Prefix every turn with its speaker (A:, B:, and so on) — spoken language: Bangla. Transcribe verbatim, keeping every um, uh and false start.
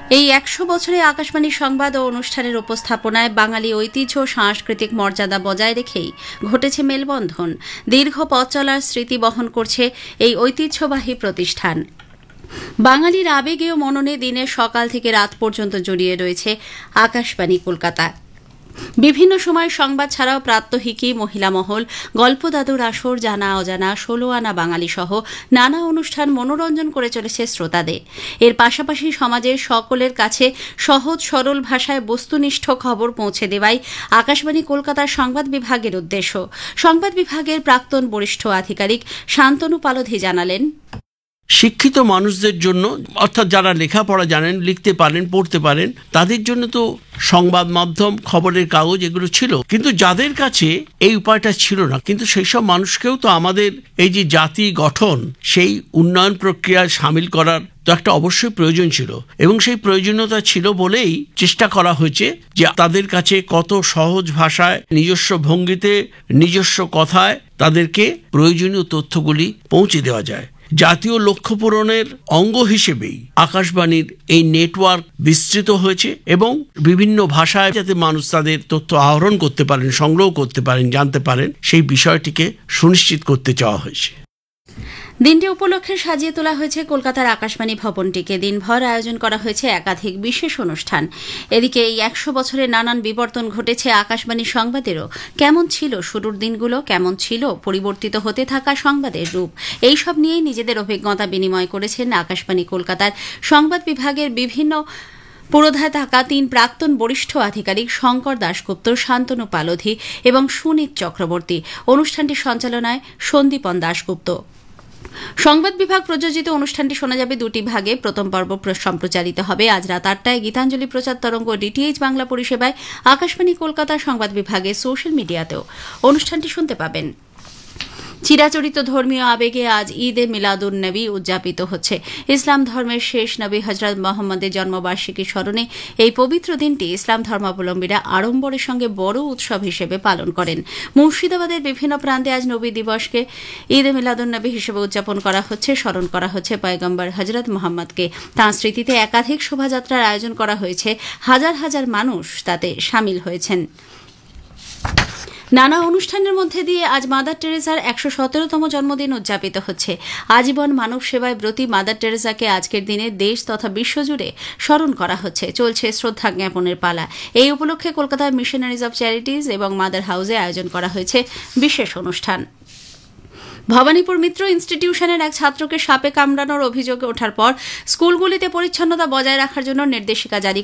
A: এই একশো বছরে আকাশবাণী সংবাদ ও অনুষ্ঠানের উপস্থাপনায় বাঙালি ঐতিহ্য ও সাংস্কৃতিক মর্যাদা বজায় রেখেই ঘটেছে মেলবন্ধন। দীর্ঘ পথ চলার স্মৃতি বহন করছে এই ঐতিহ্যবাহী প্রতিষ্ঠান। বাঙালির আবেগে ও মননে দিনের সকাল থেকে রাত পর্যন্ত জড়িয়ে রয়েছে আকাশবাণী কলকাতা। বিভিন্ন সময় সংবাদ ছাড়াও প্রাত্যহিকী, মহিলা মহল, গল্প দাদুর আসর, জানা অজানা, ষোলো আনা বাঙালি সহ নানা অনুষ্ঠান মনোরঞ্জন করে চলেছে শ্রোতাদের। এর পাশাপাশি সমাজের সকলের কাছে সহজ সরল ভাষায় বস্তুনিষ্ঠ খবর পৌঁছে দেওয়াই আকাশবাণী কলকাতার সংবাদ বিভাগের উদ্দেশ্য। সংবাদ বিভাগের প্রাক্তন বরিষ্ঠ আধিকারিক শান্তনু পালোধি জানালেন,
B: শিক্ষিত মানুষদের জন্য, অর্থাৎ যারা লেখাপড়া জানেন, লিখতে পারেন, পড়তে পারেন, তাদের জন্য তো সংবাদ মাধ্যম, খবরের কাগজ এগুলো ছিল, কিন্তু যাদের কাছে এই উপায়টা ছিল না, কিন্তু সেই সব মানুষকেও তো আমাদের এই যে জাতি গঠন, সেই উন্নয়ন প্রক্রিয়ায় সামিল করার তো একটা অবশ্যই প্রয়োজন ছিল, এবং সেই প্রয়োজনীয়তা ছিল বলেই চেষ্টা করা হয়েছে যে তাদের কাছে কত সহজ ভাষায়, নিজস্ব ভঙ্গিতে, নিজস্ব কথায় তাদেরকে প্রয়োজনীয় তথ্যগুলি পৌঁছে দেওয়া যায়। জাতীয় লক্ষ্য পূরণের অঙ্গ হিসেবেই আকাশবাণীর এই নেটওয়ার্ক বিস্তৃত হয়েছে এবং বিভিন্ন ভাষায় যাতে মানুষ তাদের তথ্য আহরণ করতে পারেন, সংগ্রহ করতে পারেন, জানতে পারেন, সেই বিষয়টিকে সুনিশ্চিত করতে চাওয়া হয়েছে।
A: দিনটি উপলক্ষে সাজিয়ে তোলা হয়েছে কলকাতার আকাশবাণী ভবনটিকে। দিনভর আয়োজন করা হয়েছে একাধিক বিশেষ অনুষ্ঠান। এদিকে এই একশো বছরে নানান বিবর্তন ঘটেছে আকাশবাণী সংবাদেরও। কেমন ছিল শুরুর দিনগুলো, কেমন ছিল পরিবর্তিত হতে থাকা সংবাদের রূপ, এইসব নিয়েই নিজেদের অভিজ্ঞতা বিনিময় করেছেন আকাশবাণী কলকাতার সংবাদ বিভাগের বিভিন্ন পুরোধায় থাকা তিন প্রাক্তন বরিষ্ঠ আধিকারিক শঙ্কর দাশগুপ্ত, শান্তনু পালোধি এবং সুনীত চক্রবর্তী। অনুষ্ঠানটির সঞ্চালনায় সন্দীপন দাশগুপ্ত। সংবাদ বিভাগ প্রযোজিত অনুষ্ঠানটি শোনা যাবে দুটি ভাগে। প্রথম পর্ব সম্প্রচারিত হবে আজ রাত আটটায় গীতাঞ্জলি প্রচার তরঙ্গ ডিটিএইচ বাংলা পরিষেবায়। আকাশবাণী কলকাতা সংবাদ বিভাগে সোশ্যাল মিডিয়াতেও অনুষ্ঠানটি শুনতে পাবেন। চিরাচরিত ধর্মীয় আবেগে আজ ঈদে মিলাদুন নবী উদযাপিত হচ্ছে। ইসলাম ধর্মের শেষ নবী হজরত মোহাম্মদের জন্মবার্ষিকী স্মরণে এই পবিত্র দিনটি ইসলাম ধর্মাবলম্বীরা আড়ম্বরের সঙ্গে বড় উৎসব হিসেবে পালন করেন। মুর্শিদাবাদের বিভিন্ন প্রান্তে আজ নবী দিবসকে ঈদে মিলাদুন নবী হিসেবে উদযাপন করা হচ্ছে। স্মরণ করা হচ্ছে পয়গম্বর হজরত মোহাম্মদকে। তাঁর স্মৃতিতে একাধিক শোভাযাত্রার আয়োজন করা হয়েছে। হাজার হাজার মানুষ তাতে সামিল হয়েছেন। নানা অনুষ্ঠানের মধ্যে দিয়ে আজ মাদার টেরেসার একশো সতেরোতম জন্মদিন উদযাপিত হচ্ছে। আজীবন মানব সেবায় ব্রতী মাদার টেরেসাকে আজকের দিনে দেশ তথা বিশ্বজুড়ে স্মরণ করা হচ্ছে। চলছে শ্রদ্ধা জ্ঞাপনের পালা। এই উপলক্ষে কলকাতার মিশনারিজ অব চ্যারিটিজ এবং মাদার হাউসে আয়োজন করা হয়েছে বিশেষ অনুষ্ঠান। ভবানীপুর মিত্র ইনস্টিটিউশনের এক ছাত্রকে সাপে কামড়ানোর অভিযোগে ওঠার পর স্কুলগুলিতে পরিচ্ছন্নতা বজায় রাখার জন্য নির্দেশিকা জারি